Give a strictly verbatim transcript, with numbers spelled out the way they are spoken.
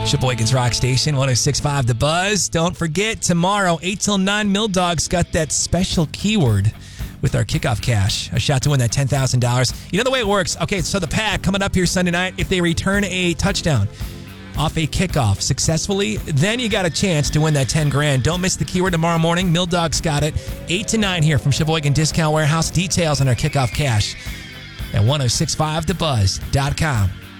Sheboygan's Rock Station, one oh six point five The Buzz. Don't forget, tomorrow, eight till nine, Mill Dog's got that special keyword with our kickoff cash. A shot to win that ten thousand dollars. You know the way it works. Okay, so the Pack coming up here Sunday night, if they return a touchdown off a kickoff successfully, then you got a chance to win that ten grand. Don't miss the keyword tomorrow morning. Mill Dog's got it. eight to nine here from Sheboygan Discount Warehouse. Details on our kickoff cash at ten sixty-five the buzz dot com.